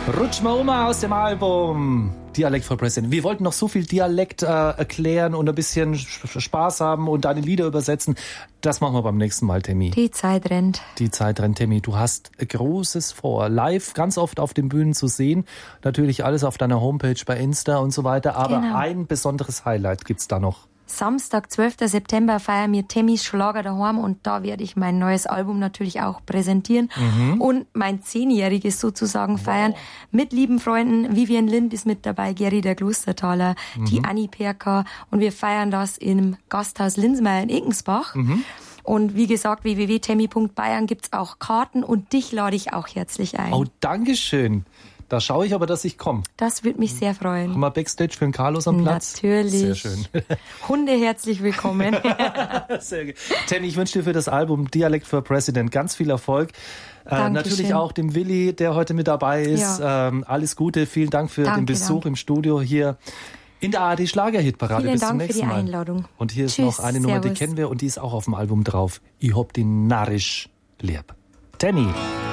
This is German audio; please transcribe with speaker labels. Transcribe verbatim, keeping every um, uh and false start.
Speaker 1: Rutsch mal um aus dem Album Dialekt for President. Wir wollten noch so viel Dialekt äh, erklären und ein bisschen Spaß haben und deine Lieder übersetzen. Das machen wir beim nächsten Mal, Tammy.
Speaker 2: Die Zeit rennt.
Speaker 1: Die Zeit rennt, Tammy. Du hast Großes vor. Live ganz oft auf den Bühnen zu sehen. Natürlich alles auf deiner Homepage, bei Insta und so weiter. Aber
Speaker 2: Genau.
Speaker 1: ein besonderes Highlight gibt's da noch.
Speaker 2: Samstag, zwölften September feiern wir Tammys Schlager daheim und da werde ich mein neues Album natürlich auch präsentieren mhm. und mein Zehnjähriges sozusagen feiern wow. mit lieben Freunden. Vivian Lind ist mit dabei, Geri der Klostertaler, mhm. die Anni Perka und wir feiern das im Gasthaus Linsmeier in Eckensbach. Mhm. Und wie gesagt, w w w punkt tammy punkt bayern gibt's auch Karten und dich lade ich auch herzlich ein.
Speaker 1: Oh, Dankeschön. Da schaue ich aber, dass ich komme.
Speaker 2: Das würde mich sehr freuen.
Speaker 1: Haben wir Backstage für den Carlos am Platz?
Speaker 2: Natürlich.
Speaker 1: Sehr schön.
Speaker 2: Hunde herzlich willkommen.
Speaker 1: Sehr gut. Tammy, ich wünsche dir für das Album Dialect for President ganz viel Erfolg. Äh, natürlich auch dem Willi, der heute mit dabei ist. Ja. Ähm, alles Gute. Vielen Dank für danke, den Besuch danke. im Studio hier in der A R D Schlagerhitparade.
Speaker 2: Vielen
Speaker 1: Bis
Speaker 2: Dank
Speaker 1: zum nächsten
Speaker 2: für die
Speaker 1: Mal.
Speaker 2: Einladung.
Speaker 1: Und hier ist
Speaker 2: Tschüss,
Speaker 1: noch eine Nummer,
Speaker 2: servus.
Speaker 1: die kennen wir und die ist auch auf dem Album drauf. Ich hab die narrisch lieb. Tammy.